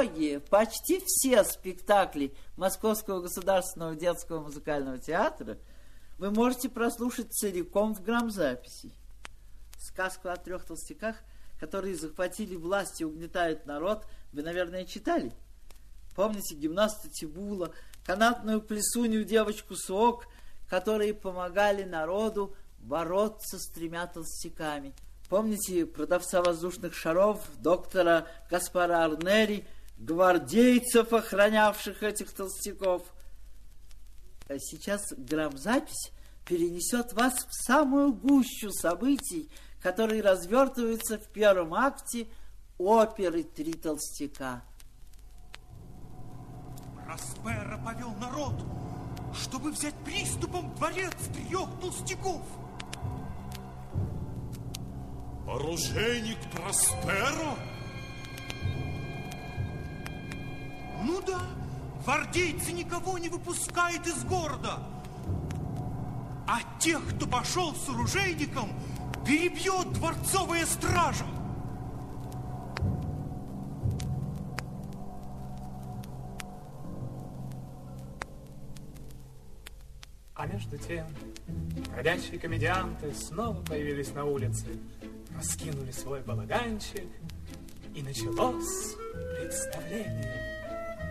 многие, почти все спектакли Московского государственного детского музыкального театра вы можете прослушать целиком в грамзаписи. Сказку о 3 толстяках, которые захватили власть и угнетают народ, вы, наверное, читали. Помните гимнаста Тибула, канатную плесунью девочку Сок, которые помогали народу бороться с 3 толстяками? Помните продавца воздушных шаров, доктора Гаспара Арнери, гвардейцев, охранявших этих толстяков? А сейчас грамзапись перенесет вас в самую гущу событий, которые развертываются в первом акте оперы «Три толстяка». Проспера повел народ, чтобы взять приступом дворец 3 толстяков. Оружейник Проспера? Ну да, гвардейцы никого не выпускают из города. А тех, кто пошел с оружейником, перебьет дворцовая стража. А между тем, бродячие комедианты снова появились на улице, раскинули свой балаганчик, и началось представление.